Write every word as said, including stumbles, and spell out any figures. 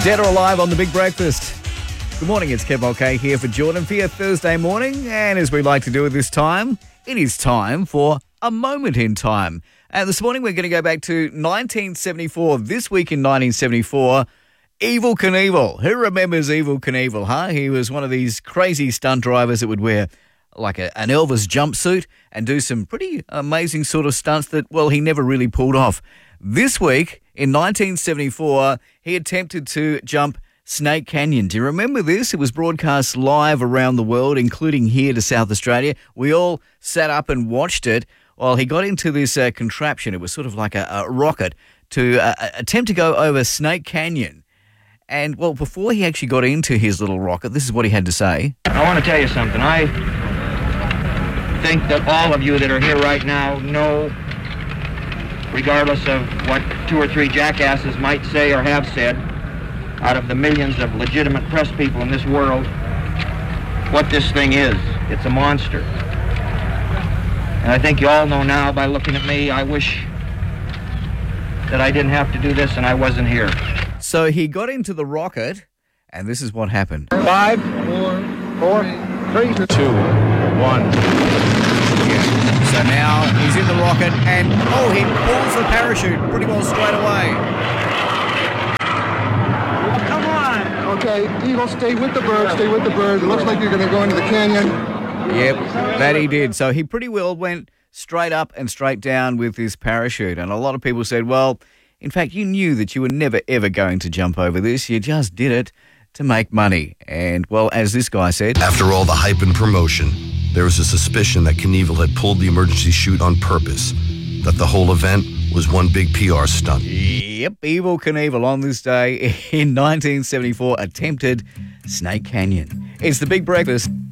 Dead or Alive on The Big Breakfast. Good morning, it's Kev Mulcahy here for Jordan for your Thursday morning. And as we like to do at this time, it is time for A Moment in Time. And this morning we're going to go back to nineteen seventy-four. This week in nineteen seventy-four, Evel Knievel. Who remembers Evel Knievel, huh? He was one of these crazy stunt drivers that would wear like a, an Elvis jumpsuit and do some pretty amazing sort of stunts that, well, he never really pulled off. This week in nineteen seventy-four, he attempted to jump Snake Canyon. Do you remember this? It was broadcast live around the world, including here to South Australia. We all sat up and watched it while he got into this uh, contraption. It was sort of like a, a rocket to uh, attempt to go over Snake Canyon. And, well, before he actually got into his little rocket, this is what he had to say. I want to tell you something. I think that all of you that are here right now know, regardless of what two or three jackasses might say or have said, out of the millions of legitimate press people in this world, what this thing is. It's a monster. And I think you all know now by looking at me, I wish that I didn't have to do this and I wasn't here. So he got into the rocket, and this is what happened. Five, four, four, three, two, one. So now he's in the rocket, and, oh, he pulls the parachute pretty well straight away. Come on! Okay, Eagle, stay with the bird, stay with the bird. It looks like you're going to go into the canyon. Yep, that he did. So he pretty well went straight up and straight down with his parachute. And a lot of people said, well, in fact, you knew that you were never, ever going to jump over this. You just did it to make money. And, well, as this guy said... After all the hype and promotion, there was a suspicion that Knievel had pulled the emergency chute on purpose, that the whole event was one big P R stunt. Yep, Evel Knievel on this day in nineteen seventy-four attempted Snake Canyon. It's The Big Breakfast.